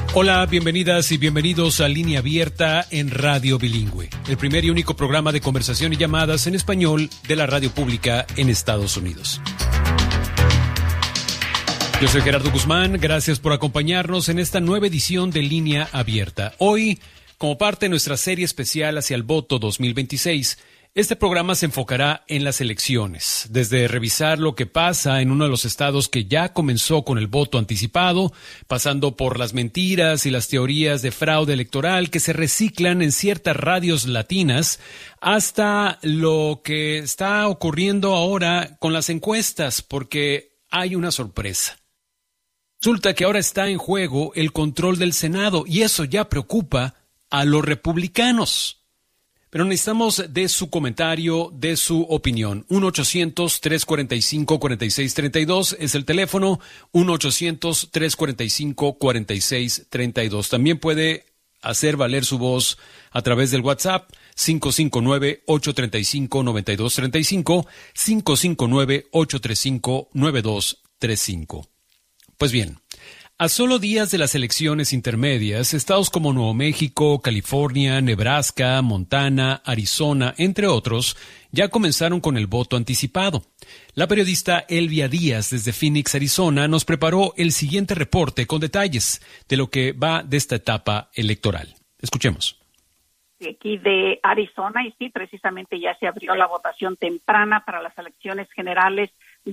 Hola, bienvenidas y bienvenidos a Línea Abierta en Radio Bilingüe, el primer y único programa de conversación y llamadas en español de la radio pública en Estados Unidos. Yo soy Gerardo Guzmán, gracias por acompañarnos en esta nueva edición de Línea Abierta. Hoy, como parte de nuestra serie especial hacia el voto 2026, este programa se enfocará en las elecciones, desde revisar lo que pasa en uno de los estados que ya comenzó con el voto anticipado, pasando por las mentiras y las teorías de fraude electoral que se reciclan en ciertas radios latinas, hasta lo que está ocurriendo ahora con las encuestas, porque hay una sorpresa. Resulta que ahora está en juego el control del Senado y eso ya preocupa a los republicanos. Pero necesitamos de su comentario, de su opinión. 1-800-345-4632 es el teléfono, 1-800-345-4632. También puede hacer valer su voz a través del WhatsApp 559-835-9235, 559-835-9235. Pues bien, a solo días de las elecciones intermedias, estados como Nuevo México, California, Nebraska, Montana, Arizona, entre otros, ya comenzaron con el voto anticipado. La periodista Elvia Díaz, desde Phoenix, Arizona, nos preparó el siguiente reporte con detalles de lo que va de esta etapa electoral. Escuchemos. Aquí de Arizona, y sí, precisamente ya se abrió la votación temprana para las elecciones generales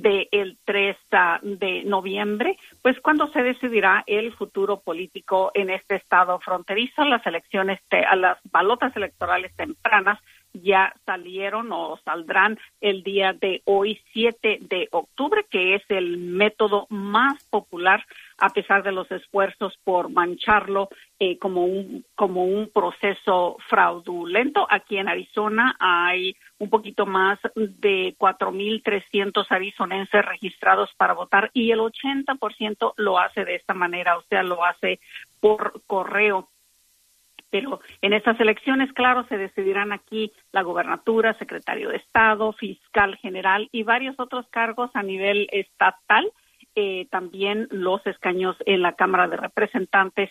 del 3 de noviembre, pues cuando se decidirá el futuro político en este estado fronterizo. Las elecciones, las balotas electorales tempranas ya salieron o saldrán el día de hoy, 7 de octubre, que es el método más popular a pesar de los esfuerzos por mancharlo como un proceso fraudulento. Aquí en Arizona hay un poquito más de 4,300 arizonenses registrados para votar y el 80% lo hace de esta manera, o sea, lo hace por correo. Pero en estas elecciones, claro, se decidirán aquí la gobernatura, secretario de Estado, fiscal general y varios otros cargos a nivel estatal. También los escaños en la Cámara de Representantes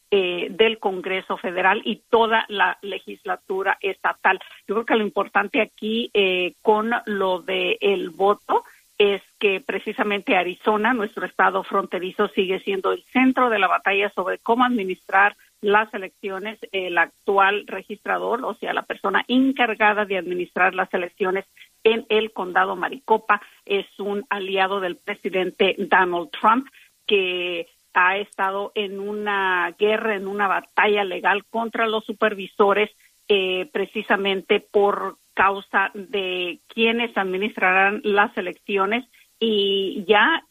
del Congreso Federal y toda la legislatura estatal. Yo creo que lo importante aquí con lo del voto es que precisamente Arizona, nuestro estado fronterizo, sigue siendo el centro de la batalla sobre cómo administrar las elecciones. El actual registrador, o sea, la persona encargada de administrar las elecciones en el condado Maricopa, es un aliado del presidente Donald Trump, que ha estado en una guerra, en una batalla legal contra los supervisores, precisamente por causa de quienes administrarán las elecciones. Y ya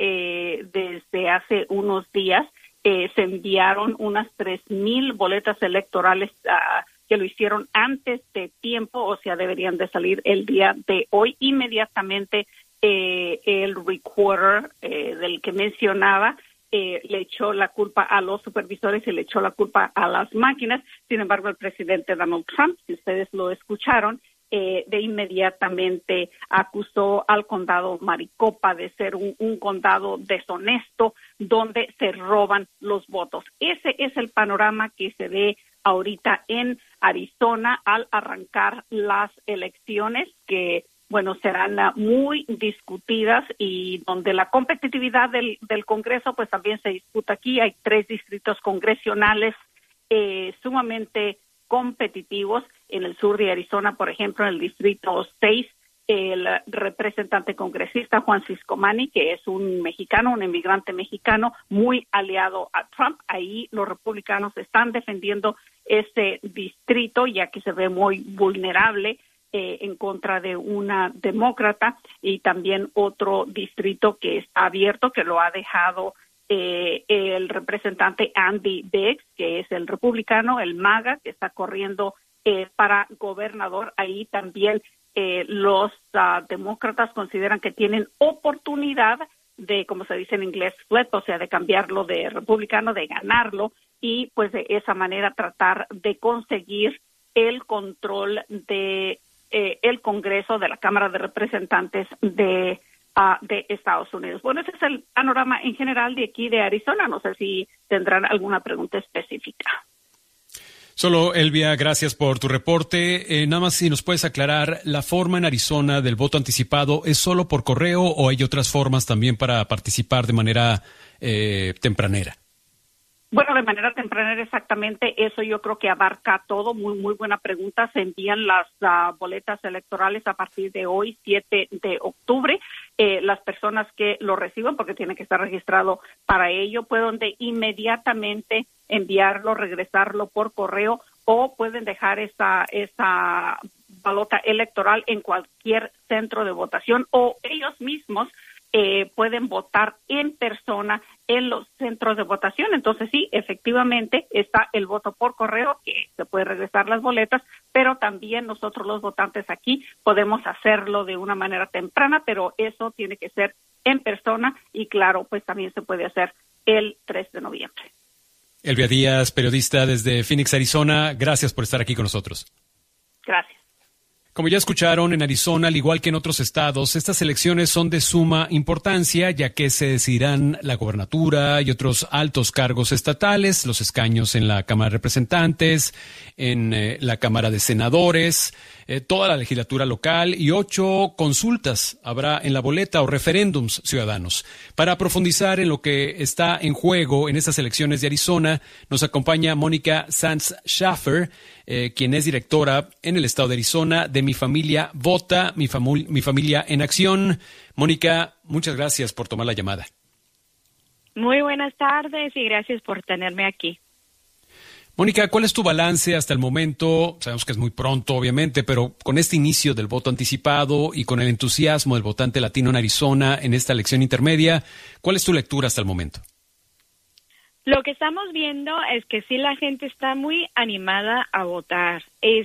desde hace unos días se enviaron unas 3,000 boletas electorales que lo hicieron antes de tiempo, o sea, deberían de salir el día de hoy. Inmediatamente el recorder del que mencionaba le echó la culpa a los supervisores y le echó la culpa a las máquinas. Sin embargo, el presidente Donald Trump, si ustedes lo escucharon, de inmediatamente acusó al condado Maricopa de ser un condado deshonesto donde se roban los votos. Ese es el panorama que se ve ahorita en Arizona al arrancar las elecciones, que bueno, serán muy discutidas y donde la competitividad del Congreso pues también se disputa aquí. Hay 3 distritos congresionales sumamente competitivos. En el sur de Arizona, por ejemplo, en el distrito 6, el representante congresista Juan Ciscomani, que es un mexicano, un inmigrante mexicano, muy aliado a Trump. Ahí los republicanos están defendiendo ese distrito, ya que se ve muy vulnerable en contra de una demócrata, y también otro distrito que está abierto, que lo ha dejado el representante Andy Biggs, que es el republicano, el MAGA, que está corriendo para gobernador. Ahí también los demócratas consideran que tienen oportunidad de, como se dice en inglés, flip, o sea, de cambiarlo de republicano, de ganarlo, y pues de esa manera tratar de conseguir el control de el Congreso, de la Cámara de Representantes de de Estados Unidos. Bueno, ese es el panorama en general de aquí de Arizona. No sé si tendrán alguna pregunta específica. Solo, Elvia, gracias por tu reporte. Nada más si nos puedes aclarar, ¿la forma en Arizona del voto anticipado es solo por correo o hay otras formas también para participar de manera tempranera? Bueno, de manera temprana, exactamente, eso yo creo que abarca todo. Muy buena pregunta. Se envían las boletas electorales a partir de hoy, 7 de octubre. Las personas que lo reciban, porque tiene que estar registrado para ello, pueden de inmediatamente enviarlo, regresarlo por correo, o pueden dejar esa boleta electoral en cualquier centro de votación, o ellos mismos pueden votar en persona en los centros de votación. Entonces sí, efectivamente está el voto por correo, que se puede regresar las boletas, pero también nosotros los votantes aquí podemos hacerlo de una manera temprana, pero eso tiene que ser en persona y claro, pues también se puede hacer el 3 de noviembre. Elvia Díaz, periodista desde Phoenix, Arizona, gracias por estar aquí con nosotros. Gracias. Como ya escucharon, en Arizona, al igual que en otros estados, estas elecciones son de suma importancia, ya que se decidirán la gobernatura y otros altos cargos estatales, los escaños en la Cámara de Representantes, en la Cámara de Senadores, toda la legislatura local y 8 consultas habrá en la boleta o referéndums ciudadanos. Para profundizar en lo que está en juego en estas elecciones de Arizona, nos acompaña Mónica Sanz Schaffer, quien es directora en el estado de Arizona de Mi Familia Vota, Mi Familia en Acción. Mónica, muchas gracias por tomar la llamada. Muy buenas tardes y gracias por tenerme aquí. Mónica, ¿cuál es tu balance hasta el momento? Sabemos que es muy pronto, obviamente, pero con este inicio del voto anticipado y con el entusiasmo del votante latino en Arizona en esta elección intermedia, ¿cuál es tu lectura hasta el momento? Lo que estamos viendo es que sí, la gente está muy animada a votar.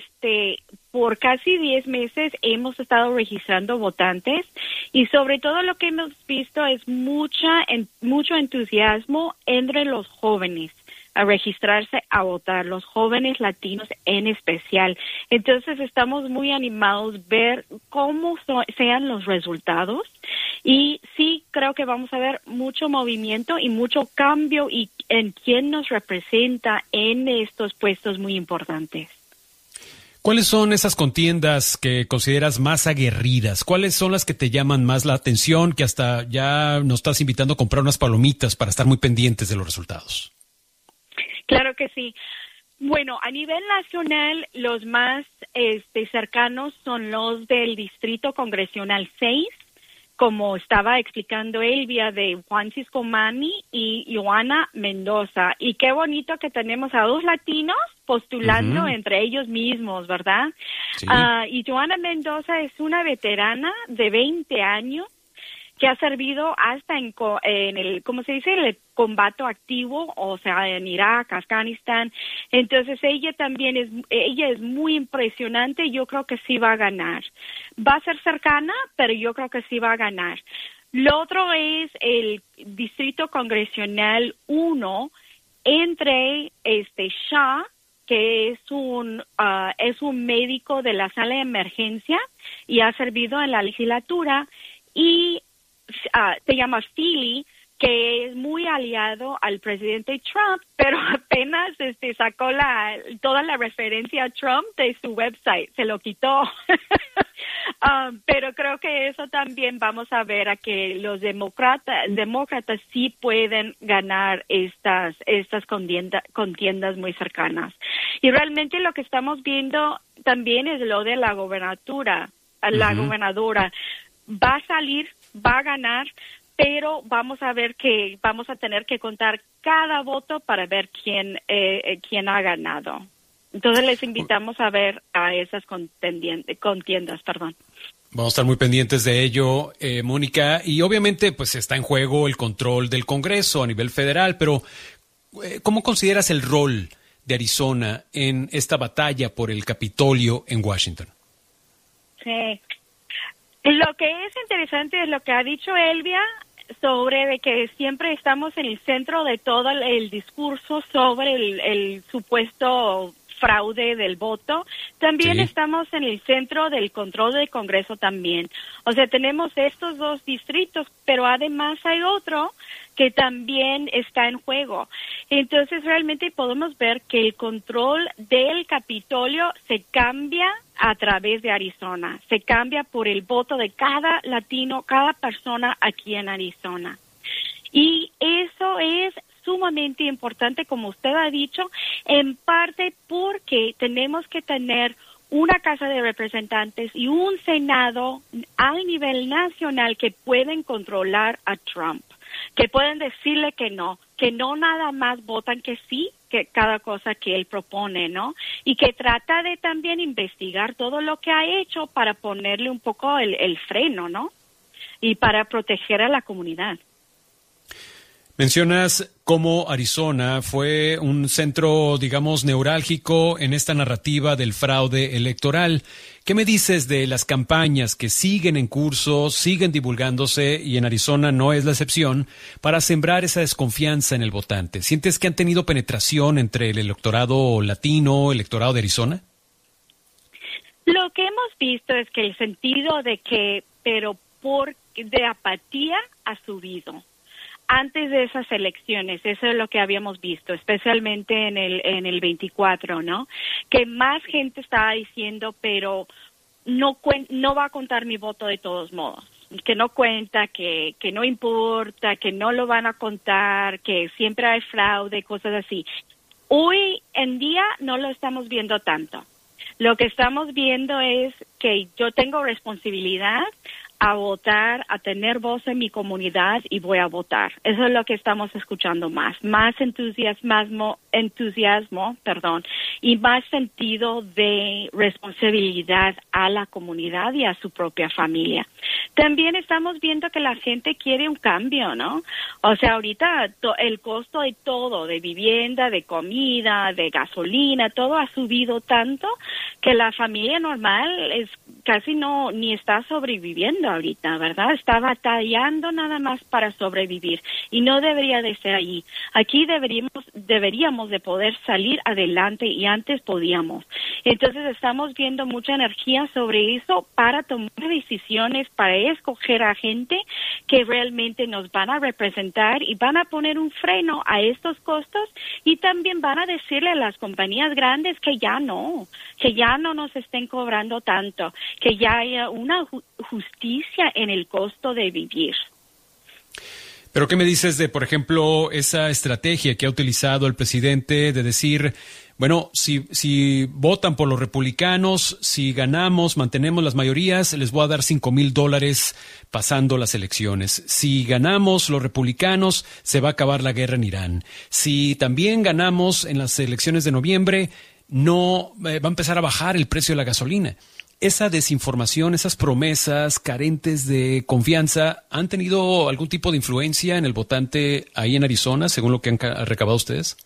Por casi 10 meses hemos estado registrando votantes y sobre todo lo que hemos visto es mucho entusiasmo entre los jóvenes a registrarse a votar, los jóvenes latinos en especial. Entonces estamos muy animados ver cómo sean los resultados y sí creo que vamos a ver mucho movimiento y mucho cambio y en quién nos representa en estos puestos muy importantes. ¿Cuáles son esas contiendas que consideras más aguerridas? ¿Cuáles son las que te llaman más la atención, que hasta ya nos estás invitando a comprar unas palomitas para estar muy pendientes de los resultados? Claro que sí. Bueno, a nivel nacional, los más cercanos son los del Distrito Congresional 6, como estaba explicando Elvia, de Juan Ciscomani y Joana Mendoza. Y qué bonito que tenemos a 2 latinos postulando entre ellos mismos, ¿verdad? Sí. Y Joana Mendoza es una veterana de 20 años que ha servido hasta en el, ¿cómo se dice?, el combate activo, o sea, en Irak, Afganistán. Entonces ella es muy impresionante y yo creo que sí va a ganar. Va a ser cercana, pero yo creo que sí va a ganar. Lo otro es el Distrito Congresional 1 entre Shah, que es un médico de la sala de emergencia y ha servido en la legislatura, y se llama Philly, que es muy aliado al presidente Trump, pero apenas sacó toda la referencia a Trump de su website, se lo quitó. Pero creo que eso también vamos a ver a que los demócratas sí pueden ganar estas contiendas muy cercanas. Y realmente lo que estamos viendo también es lo de la gobernatura. La gobernadora va a salir, va a ganar, pero vamos a ver que vamos a tener que contar cada voto para ver quién ha ganado. Entonces les invitamos a ver a esas contiendas. Vamos a estar muy pendientes de ello, Mónica, y obviamente pues está en juego el control del Congreso a nivel federal, pero ¿cómo consideras el rol de Arizona en esta batalla por el Capitolio en Washington? Sí. Lo que es interesante es lo que ha dicho Elvia sobre de que siempre estamos en el centro de todo el discurso sobre el supuesto fraude del voto. También estamos en el centro del control del Congreso también. O sea, tenemos estos 2 distritos, pero además hay otro que también está en juego. Entonces, realmente podemos ver que el control del Capitolio se cambia a través de Arizona. Se cambia por el voto de cada latino, cada persona aquí en Arizona. Y eso es sumamente importante, como usted ha dicho, en parte porque tenemos que tener una Casa de Representantes y un Senado al nivel nacional que pueden controlar a Trump, que pueden decirle que no nada más votan que sí, que cada cosa que él propone, ¿no? Y que trata de también investigar todo lo que ha hecho para ponerle un poco el freno, ¿no? Y para proteger a la comunidad. Mencionas cómo Arizona fue un centro, digamos, neurálgico en esta narrativa del fraude electoral. ¿Qué me dices de las campañas que siguen en curso, siguen divulgándose, y en Arizona no es la excepción, para sembrar esa desconfianza en el votante? ¿Sientes que han tenido penetración entre el electorado latino, el electorado de Arizona? Lo que hemos visto es que el sentido de de apatía ha subido. Antes de esas elecciones, eso es lo que habíamos visto, especialmente en el 24, ¿no? Que más gente estaba diciendo, pero no va a contar mi voto de todos modos, que no cuenta, que no importa, que no lo van a contar, que siempre hay fraude, cosas así. Hoy en día no lo estamos viendo tanto. Lo que estamos viendo es que yo tengo responsabilidad a votar, a tener voz en mi comunidad y voy a votar. Eso es lo que estamos escuchando más entusiasmo, y más sentido de responsabilidad a la comunidad y a su propia familia. También estamos viendo que la gente quiere un cambio, ¿no? O sea, ahorita el costo de todo, de vivienda, de comida, de gasolina, todo ha subido tanto que la familia normal es casi ni está sobreviviendo ahorita, ¿verdad? Está batallando nada más para sobrevivir y no debería de ser allí. Aquí deberíamos de poder salir adelante y antes podíamos. Entonces estamos viendo mucha energía sobre eso para tomar decisiones, para escoger a gente que realmente nos van a representar y van a poner un freno a estos costos, y también van a decirle a las compañías grandes que ya no nos estén cobrando tanto, que ya haya una justicia en el costo de vivir. Pero ¿qué me dices de, por ejemplo, esa estrategia que ha utilizado el presidente de decir, bueno, si votan por los republicanos, si ganamos, mantenemos las mayorías, les voy a dar $5,000 pasando las elecciones? Si ganamos los republicanos, se va a acabar la guerra en Irán. Si también ganamos en las elecciones de noviembre, no va a empezar a bajar el precio de la gasolina. Esa desinformación, esas promesas carentes de confianza, ¿han tenido algún tipo de influencia en el votante ahí en Arizona, según lo que han recabado ustedes?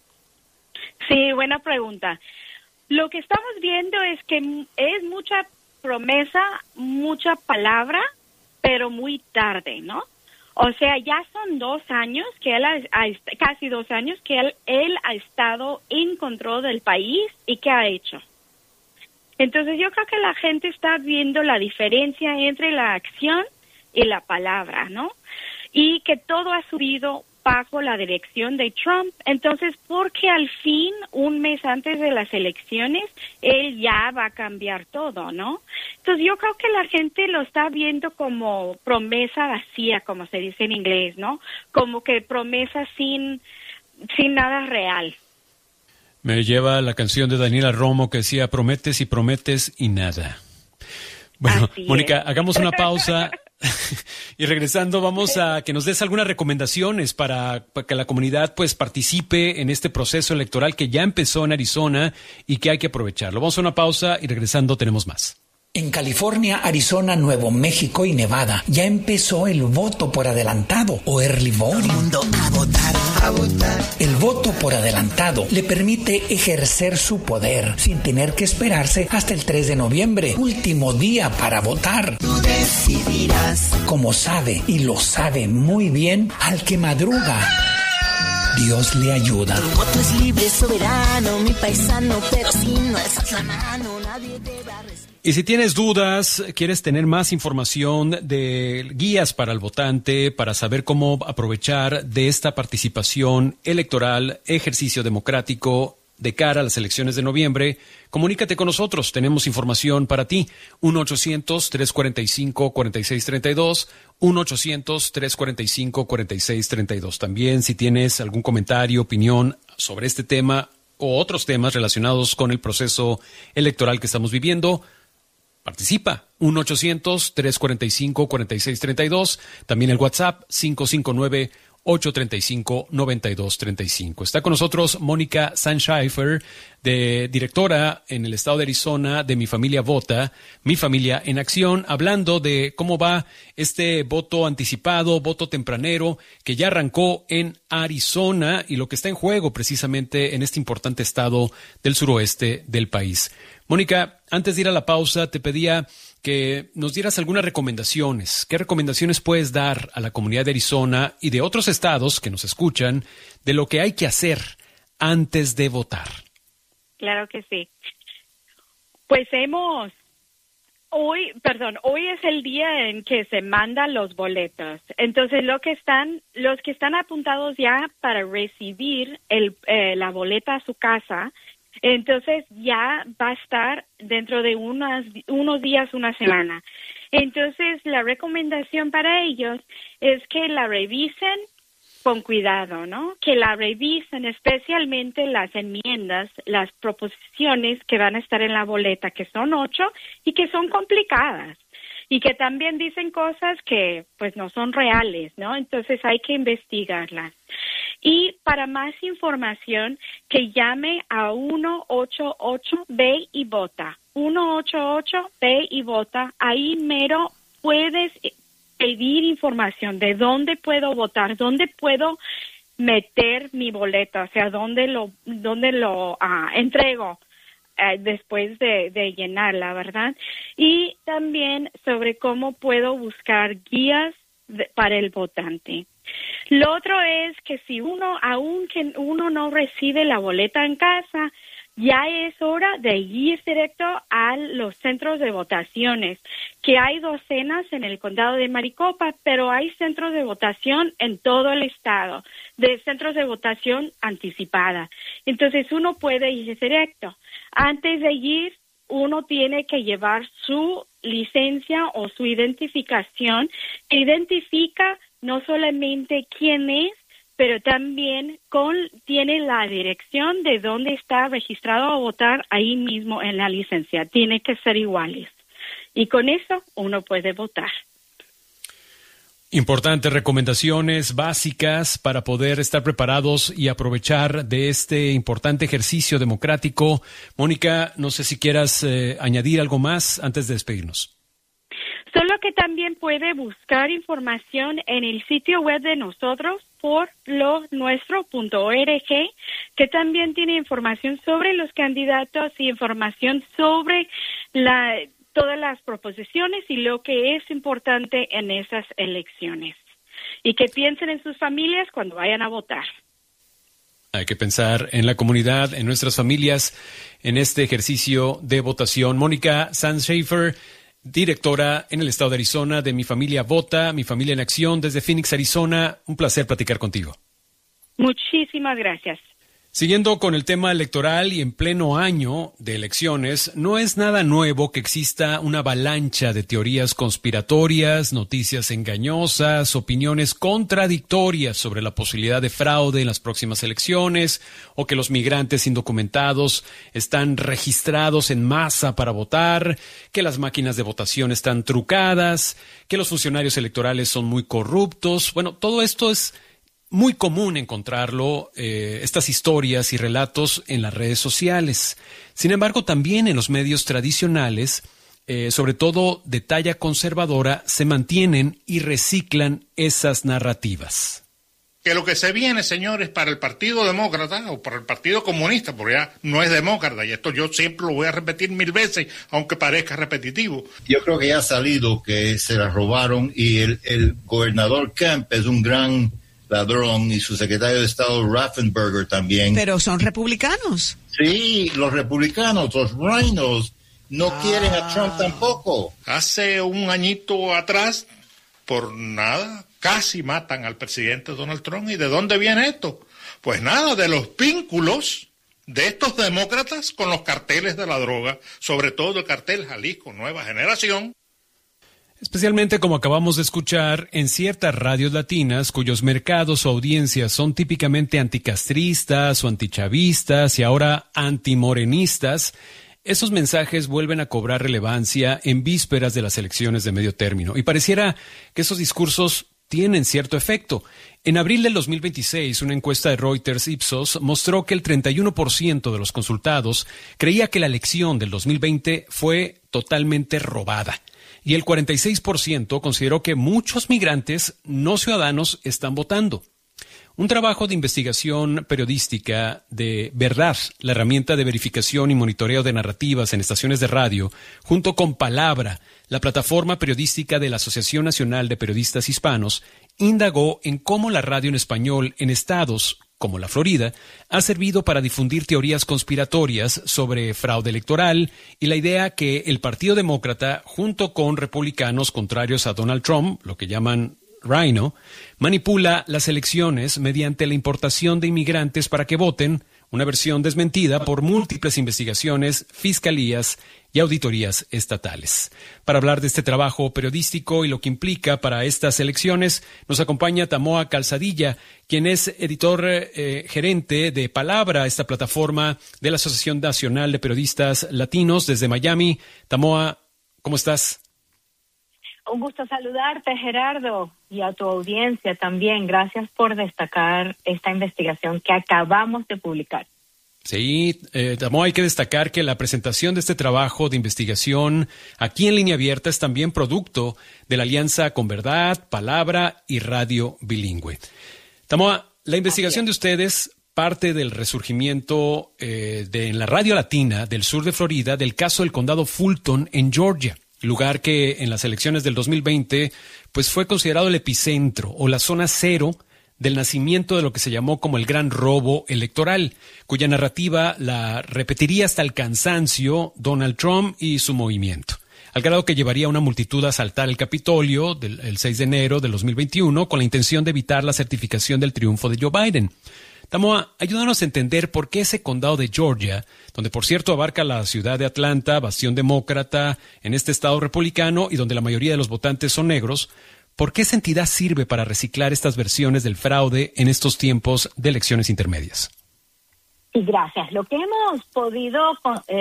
Sí, buena pregunta. Lo que estamos viendo es que es mucha promesa, mucha palabra, pero muy tarde, ¿no? O sea, ya son 2 años que casi 2 años que él ha estado en control del país. ¿Y qué ha hecho? Entonces yo creo que la gente está viendo la diferencia entre la acción y la palabra, ¿no? Y que todo ha subido bajo la dirección de Trump. Entonces, porque al fin, un mes antes de las elecciones, él ya va a cambiar todo, ¿no? Entonces yo creo que la gente lo está viendo como promesa vacía, como se dice en inglés, ¿no? Como que promesa sin nada real. Me lleva la canción de Daniela Romo que decía, prometes y prometes y nada. Bueno, Mónica, hagamos una pausa y regresando vamos a que nos des algunas recomendaciones para que la comunidad pues participe en este proceso electoral que ya empezó en Arizona y que hay que aprovecharlo. Vamos a una pausa y regresando tenemos más. En California, Arizona, Nuevo México y Nevada ya empezó el voto por adelantado o early voting. Todo el mundo a votar, a votar. El voto por adelantado le permite ejercer su poder sin tener que esperarse hasta el 3 de noviembre, último día para votar. Tú decidirás. Como sabe, y lo sabe muy bien, al que madruga Dios le ayuda. Tu voto es libre, soberano, mi paisano, pero si no alzas la mano, nadie te va a recibir. Y si tienes dudas, quieres tener más información de guías para el votante, para saber cómo aprovechar de esta participación electoral, ejercicio democrático de cara a las elecciones de noviembre, comunícate con nosotros. Tenemos información para ti. 1-800-345-4632, 1-800-345-4632. También, si tienes algún comentario, opinión sobre este tema o otros temas relacionados con el proceso electoral que estamos viviendo, participa. 1-800-345-4632. También el WhatsApp 559-835-9235. Está con nosotros Mónica Sansheifer, directora en el estado de Arizona de Mi Familia Vota, Mi Familia en Acción, hablando de cómo va este voto anticipado, voto tempranero, que ya arrancó en Arizona y lo que está en juego precisamente en este importante estado del suroeste del país. Mónica, antes de ir a la pausa, te pedía que nos dieras algunas recomendaciones. ¿Qué recomendaciones puedes dar a la comunidad de Arizona y de otros estados que nos escuchan de lo que hay que hacer antes de votar? Claro que sí. Pues hoy es el día en que se mandan los boletos. Entonces, los que están apuntados ya para recibir la boleta a su casa, entonces ya va a estar dentro de unos días, una semana. Entonces, la recomendación para ellos es que la revisen con cuidado, ¿no? Que la revisen especialmente las enmiendas, las proposiciones que van a estar en la boleta, que son 8 y que son complicadas y que también dicen cosas que pues no son reales, ¿no? Entonces hay que investigarlas. Y para más información, que llame a 188-Ve y Vota. 188-Ve y Vota. Ahí mero puedes pedir información de dónde puedo votar, dónde puedo meter mi boleta, o sea, dónde lo entrego después de llenarla, ¿verdad? Y también sobre cómo puedo buscar guías para el votante. Lo otro es que si aunque uno no recibe la boleta en casa, ya es hora de ir directo a los centros de votaciones, que hay docenas en el condado de Maricopa, pero hay centros de votación en todo el estado, de centros de votación anticipada. Entonces uno puede ir directo. Antes de ir, uno tiene que llevar su licencia o su identificación, que identifica no solamente quién es, pero también tiene la dirección de dónde está registrado a votar ahí mismo en la licencia. Tiene que ser iguales. Y con eso uno puede votar. Importantes recomendaciones básicas para poder estar preparados y aprovechar de este importante ejercicio democrático. Mónica, no sé si quieras añadir algo más antes de despedirnos. Solo que también puede buscar información en el sitio web de nosotros por nuestro.org, que también tiene información sobre los candidatos y información sobre todas las proposiciones y lo que es importante en esas elecciones. Y que piensen en sus familias cuando vayan a votar. Hay que pensar en la comunidad, en nuestras familias, en este ejercicio de votación. Mónica Sansheifer, directora en el estado de Arizona de Mi Familia Vota, Mi Familia en Acción, desde Phoenix, Arizona. Un placer platicar contigo. Muchísimas gracias. Siguiendo con el tema electoral y en pleno año de elecciones, no es nada nuevo que exista una avalancha de teorías conspiratorias, noticias engañosas, opiniones contradictorias sobre la posibilidad de fraude en las próximas elecciones o que los migrantes indocumentados están registrados en masa para votar, que las máquinas de votación están trucadas, que los funcionarios electorales son muy corruptos. Bueno, todo esto es muy común encontrarlo, estas historias y relatos en las redes sociales. Sin embargo, también en los medios tradicionales, sobre todo de talla conservadora, se mantienen y reciclan esas narrativas. Que lo que se viene, señores, para el Partido Demócrata o para el Partido Comunista, porque ya no es demócrata, y esto yo siempre lo voy a repetir 1000 veces, aunque parezca repetitivo. Yo creo que ya ha salido que se la robaron y el gobernador Kemp es un gran ladrón, y su secretario de Estado Raffensperger también. Pero son republicanos. Sí, los republicanos, los rhinos, no quieren a Trump tampoco. Hace un añito atrás, por nada, casi matan al presidente Donald Trump. ¿Y de dónde viene esto? Pues nada, de los vínculos de estos demócratas con los carteles de la droga, sobre todo el cartel Jalisco Nueva Generación. Especialmente, como acabamos de escuchar, en ciertas radios latinas cuyos mercados o audiencias son típicamente anticastristas o antichavistas y ahora antimorenistas, esos mensajes vuelven a cobrar relevancia en vísperas de las elecciones de medio término. Y pareciera que esos discursos tienen cierto efecto. En abril del 2026, una encuesta de Reuters Ipsos mostró que el 31% de los consultados creía que la elección del 2020 fue totalmente robada. Y el 46% consideró que muchos migrantes no ciudadanos están votando. Un trabajo de investigación periodística de Verdad, la herramienta de verificación y monitoreo de narrativas en estaciones de radio, junto con Palabra, la plataforma periodística de la Asociación Nacional de Periodistas Hispanos, indagó en cómo la radio en español en estados como la Florida, ha servido para difundir teorías conspiratorias sobre fraude electoral y la idea que el Partido Demócrata, junto con republicanos contrarios a Donald Trump, lo que llaman Rhino, manipula las elecciones mediante la importación de inmigrantes para que voten, una versión desmentida por múltiples investigaciones, fiscalías y auditorías estatales. Para hablar de este trabajo periodístico y lo que implica para estas elecciones, nos acompaña Tamoa Calzadilla, quien es editor gerente de Palabra, esta plataforma de la Asociación Nacional de Periodistas Latinos desde Miami. Tamoa, ¿cómo estás? Un gusto saludarte, Gerardo, y a tu audiencia también. Gracias por destacar esta investigación que acabamos de publicar. Sí, Tamoa, hay que destacar que la presentación de este trabajo de investigación aquí en Línea Abierta es también producto de la alianza con Verdad, Palabra y Radio Bilingüe. Tamoa, la investigación de ustedes parte del resurgimiento en la radio latina del sur de Florida del caso del condado Fulton en Georgia, lugar que en las elecciones del 2020 pues fue considerado el epicentro o la zona cero del nacimiento de lo que se llamó como el gran robo electoral, cuya narrativa la repetiría hasta el cansancio Donald Trump y su movimiento, al grado que llevaría a una multitud a asaltar el Capitolio el 6 de enero del 2021 con la intención de evitar la certificación del triunfo de Joe Biden. Tamoa, ayúdanos a entender por qué ese condado de Georgia, donde por cierto abarca la ciudad de Atlanta, bastión demócrata en este estado republicano y donde la mayoría de los votantes son negros, ¿por qué esa entidad sirve para reciclar estas versiones del fraude en estos tiempos de elecciones intermedias? Sí, gracias. Lo que hemos podido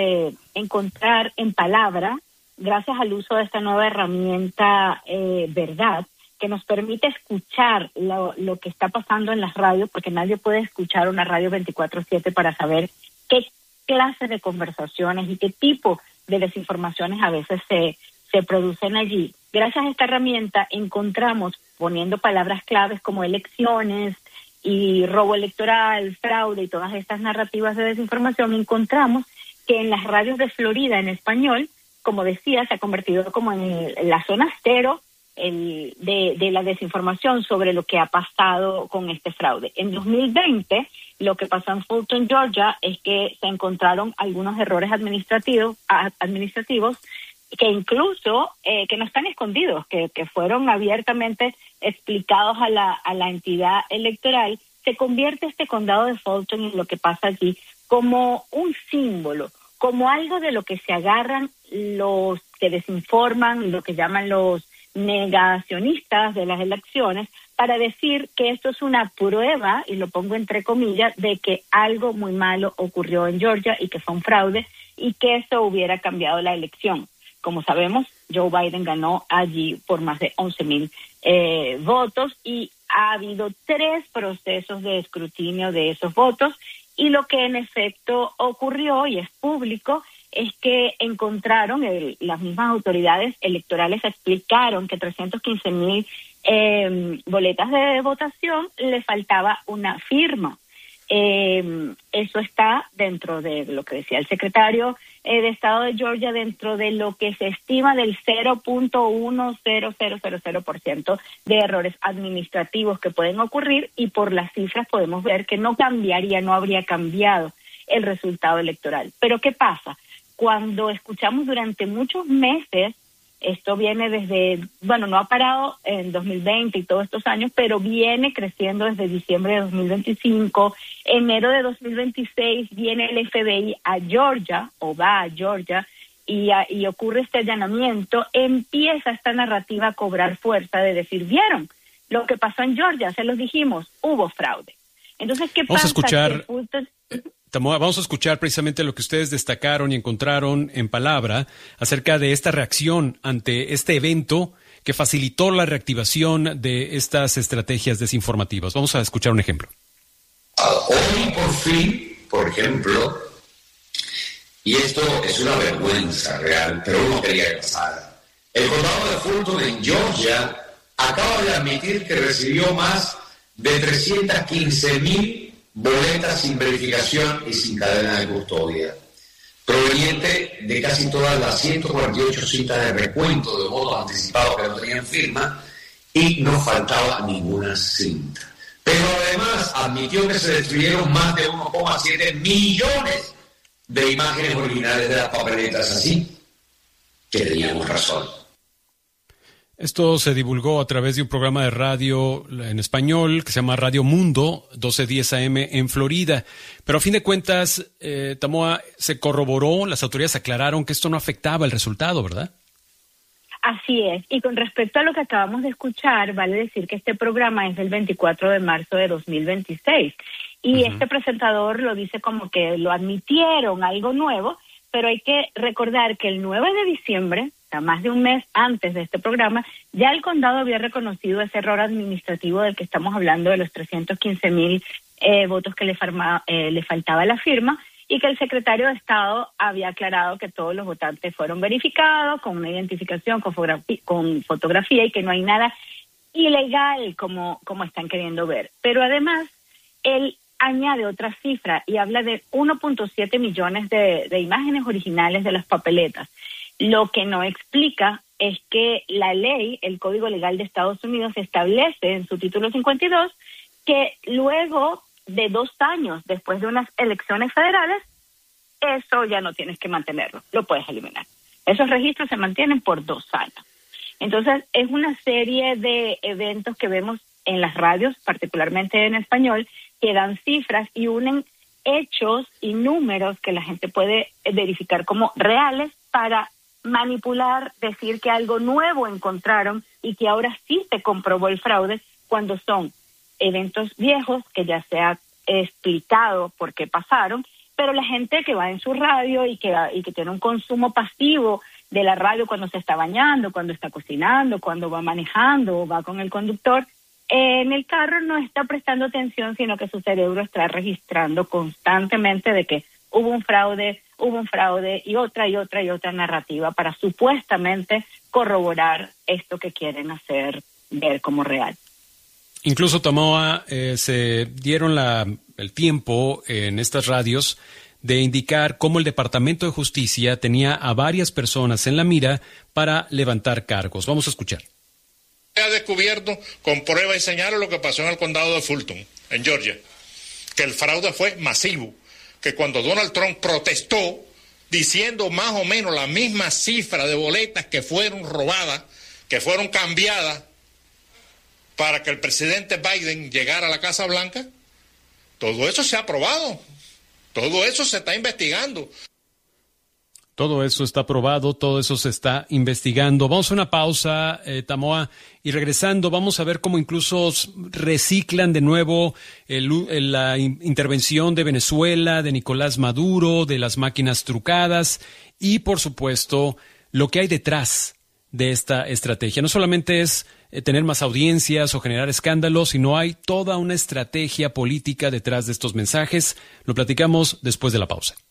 encontrar en Palabra, gracias al uso de esta nueva herramienta Verdad, que nos permite escuchar lo que está pasando en las radios, porque nadie puede escuchar una radio 24/7 para saber qué clase de conversaciones y qué tipo de desinformaciones a veces se producen allí. Gracias a esta herramienta encontramos, poniendo palabras claves como elecciones y robo electoral, fraude y todas estas narrativas de desinformación, encontramos que en las radios de Florida en español, como decía, se ha convertido como en la zona cero de la desinformación sobre lo que ha pasado con este fraude. En 2020, lo que pasó en Fulton, Georgia, es que se encontraron algunos errores administrativos que incluso que no están escondidos, que fueron abiertamente explicados a la entidad electoral. Se convierte este condado de Fulton en lo que pasa allí como un símbolo, como algo de lo que se agarran los que desinforman, lo que llaman los negacionistas de las elecciones, para decir que esto es una prueba, y lo pongo entre comillas, de que algo muy malo ocurrió en Georgia y que fue un fraude y que eso hubiera cambiado la elección. Como sabemos, Joe Biden ganó allí por más de 11,000 votos y ha habido 3 procesos de escrutinio de esos votos, y lo que en efecto ocurrió, y es público, es que encontraron, las mismas autoridades electorales explicaron que 315,000 boletas de votación le faltaba una firma. eso está dentro de lo que decía el secretario de Estado de Georgia, dentro de lo que se estima del 0.10000% de errores administrativos que pueden ocurrir, y por las cifras podemos ver que no habría cambiado el resultado electoral. Pero ¿qué pasa? Cuando escuchamos durante muchos meses, esto viene desde, no ha parado en 2020 y todos estos años, pero viene creciendo desde diciembre de 2025. Enero de 2026 viene el FBI a Georgia, o va a Georgia, y ocurre este allanamiento. Empieza esta narrativa a cobrar fuerza de decir, ¿vieron lo que pasó en Georgia? Se los dijimos, hubo fraude. Entonces, ¿qué pasa? Tamoa, vamos a escuchar precisamente lo que ustedes destacaron y encontraron en palabra acerca de esta reacción ante este evento que facilitó la reactivación de estas estrategias desinformativas. Vamos a escuchar un ejemplo. Hoy por fin, por ejemplo, y esto es una vergüenza real, pero uno quería que pasara, el condado de Fulton en Georgia acaba de admitir que recibió más de 315,000 boletas sin verificación y sin cadena de custodia, proveniente de casi todas las 148 citas de recuento de votos anticipados que no tenían firma, y no faltaba ninguna cinta. Pero además admitió que se destruyeron más de 1,7 millones de imágenes originales de las papeletas, así que teníamos razón. Esto se divulgó a través de un programa de radio en español que se llama Radio Mundo, 1210 AM en Florida. Pero a fin de cuentas, Tamoa, se corroboró, las autoridades aclararon que esto no afectaba el resultado, ¿verdad? Así es. Y con respecto a lo que acabamos de escuchar, vale decir que este programa es del 24 de marzo de 2026. Y este presentador lo dice como que lo admitieron, algo nuevo, pero hay que recordar que el 9 de diciembre, o sea, más de un mes antes de este programa, ya el condado había reconocido ese error administrativo del que estamos hablando, de los 315,000 votos que le faltaba la firma, y que el secretario de Estado había aclarado que todos los votantes fueron verificados con una identificación, con fotografía, y que no hay nada ilegal como están queriendo ver. Pero además, él añade otra cifra y habla de 1.7 millones de imágenes originales de las papeletas. Lo que no explica es que la ley, el Código Legal de Estados Unidos, establece en su título 52 que luego de 2 años después de unas elecciones federales, eso ya no tienes que mantenerlo, lo puedes eliminar. Esos registros se mantienen por 2 años. Entonces, es una serie de eventos que vemos en las radios, particularmente en español, que dan cifras y unen hechos y números que la gente puede verificar como reales para manipular, decir que algo nuevo encontraron y que ahora sí se comprobó el fraude, cuando son eventos viejos que ya se ha explicado por qué pasaron, pero la gente que va en su radio y que tiene un consumo pasivo de la radio cuando se está bañando, cuando está cocinando, cuando va manejando o va con el conductor, en el carro no está prestando atención, sino que su cerebro está registrando constantemente de que hubo un fraude y otra narrativa para supuestamente corroborar esto que quieren hacer ver como real. Incluso, Tamoa, se dieron el tiempo en estas radios de indicar cómo el Departamento de Justicia tenía a varias personas en la mira para levantar cargos. Vamos a escuchar. Ha descubierto con prueba y señales lo que pasó en el condado de Fulton, en Georgia, que el fraude fue masivo, que cuando Donald Trump protestó diciendo más o menos la misma cifra de boletas que fueron robadas, que fueron cambiadas para que el presidente Biden llegara a la Casa Blanca, todo eso se ha probado, todo eso se está investigando. Todo eso está probado, todo eso se está investigando. Vamos a una pausa, Tamoa, y regresando vamos a ver cómo incluso reciclan de nuevo la intervención de Venezuela, de Nicolás Maduro, de las máquinas trucadas y, por supuesto, lo que hay detrás de esta estrategia. No solamente es tener más audiencias o generar escándalos, sino hay toda una estrategia política detrás de estos mensajes. Lo platicamos después de la pausa.